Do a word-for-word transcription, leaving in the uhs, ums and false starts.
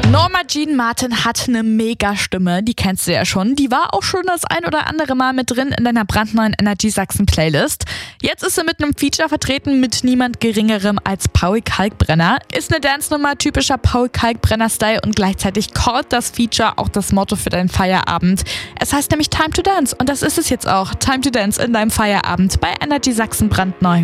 Norma Jean Martin hat eine Mega-Stimme, die kennst du ja schon. Die war auch schon das ein oder andere Mal mit drin in deiner brandneuen Energy Sachsen Playlist. Jetzt ist sie mit einem Feature vertreten mit niemand Geringerem als Paul Kalkbrenner. Ist eine Dance-Nummer, typischer Paul Kalkbrenner-Style und gleichzeitig callt das Feature auch das Motto für deinen Feierabend. Es heißt nämlich Time to Dance und das ist es jetzt auch. Time to Dance in deinem Feierabend bei Energy Sachsen brandneu.